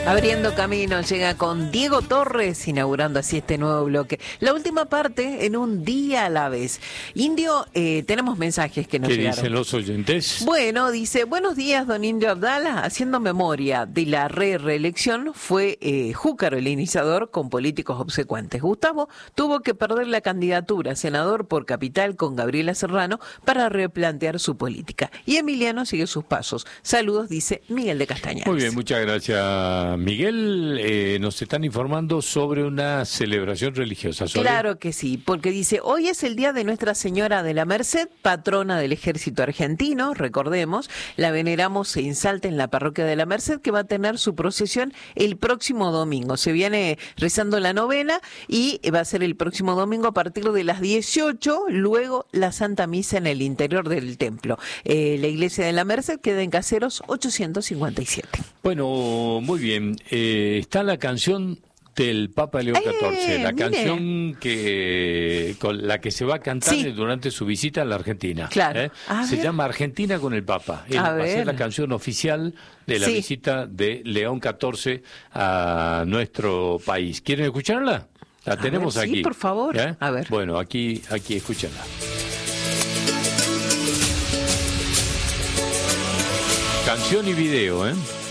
Abriendo camino, llega con Diego Torres, inaugurando así este nuevo bloque. La última parte, en un día a la vez. Indio, tenemos mensajes que nos llegaron. ¿Qué dicen los oyentes? Bueno, dice, buenos días, don Indio Abdala. Haciendo memoria de la reelección, fue Júcaro el iniciador con políticos obsecuentes. Gustavo tuvo que perder la candidatura a senador por Capital con Gabriela Serrano para replantear su política. Y Emiliano sigue sus pasos. Saludos, dice Miguel de Castañares. Muy bien, muchas gracias, Miguel. Nos están informando sobre una celebración religiosa. ¿Sole? Claro que sí, porque dice, hoy es el día de Nuestra Señora de la Merced, patrona del ejército argentino, recordemos, la veneramos en Salta en la parroquia de la Merced, que va a tener su procesión el próximo domingo. Se viene rezando la novena y va a ser el próximo domingo a partir de las 18, luego la Santa Misa en el interior del templo. La iglesia de la Merced queda en Caseros 857. Bueno, muy bien. Está la canción del Papa León XIV, la canción con la que se va a cantar durante su visita a la Argentina. Claro. Se llama Argentina con el Papa. Va a ser la canción oficial de la visita de León XIV a nuestro país. ¿Quieren escucharla? La tenemos aquí. Sí, por favor. A ver. Bueno, aquí escúchenla. Canción y video,